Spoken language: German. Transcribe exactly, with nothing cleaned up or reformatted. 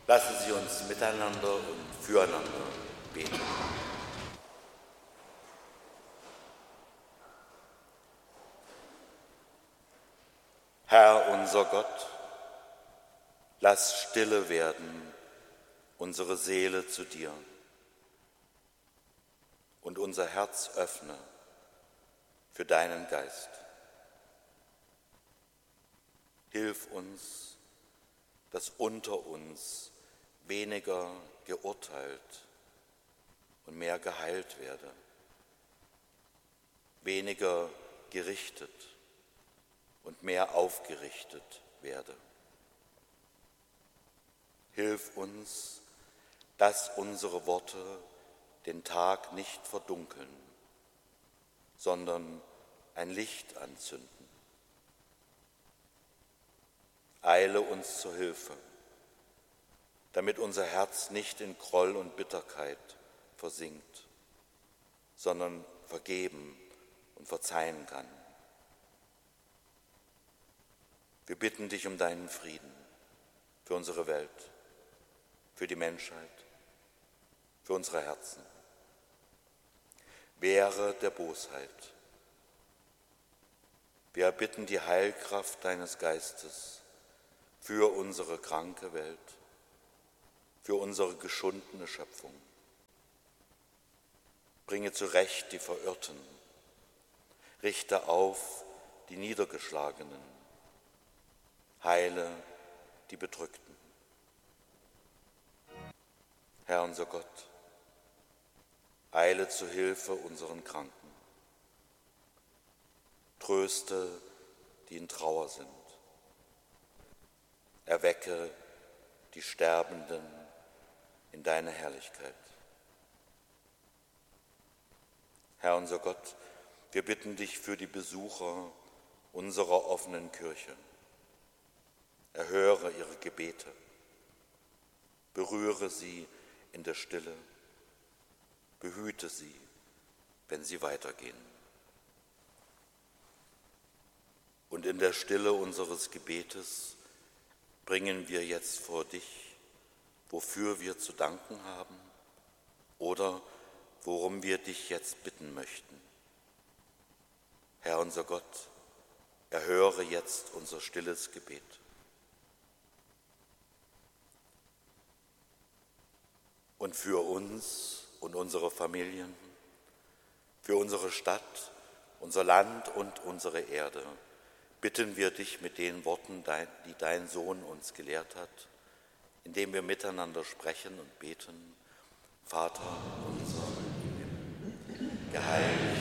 Lassen Sie uns miteinander und füreinander beten. Herr unser Gott, lass stille werden unsere Seele zu dir und unser Herz öffne für deinen Geist. Hilf uns, dass unter uns weniger geurteilt und mehr geheilt werde, weniger gerichtet und mehr aufgerichtet werde. Hilf uns, dass unsere Worte den Tag nicht verdunkeln, sondern ein Licht anzünden. Eile uns zur Hilfe, damit unser Herz nicht in Groll und Bitterkeit versinkt, sondern vergeben und verzeihen kann. Wir bitten dich um deinen Frieden für unsere Welt, für die Menschheit, für unsere Herzen. Wehre der Bosheit. Wir erbitten die Heilkraft deines Geistes für unsere kranke Welt, für unsere geschundene Schöpfung. Bringe zurecht die Verirrten, richte auf die Niedergeschlagenen, heile die Bedrückten. Herr unser Gott, eile zu Hilfe unseren Kranken, tröste, die in Trauer sind, erwecke die Sterbenden in deine Herrlichkeit. Herr unser Gott, wir bitten dich für die Besucher unserer offenen Kirche. Erhöre ihre Gebete, berühre sie in der Stille, behüte sie, wenn sie weitergehen. Und in der Stille unseres Gebetes bringen wir jetzt vor dich, wofür wir zu danken haben oder worum wir dich jetzt bitten möchten. Herr unser Gott, erhöre jetzt unser stilles Gebet. Und für uns und unsere Familien, für unsere Stadt, unser Land und unsere Erde bitten wir dich mit den Worten, die dein Sohn uns gelehrt hat, indem wir miteinander sprechen und beten. Vater unser im Himmel, geheiligt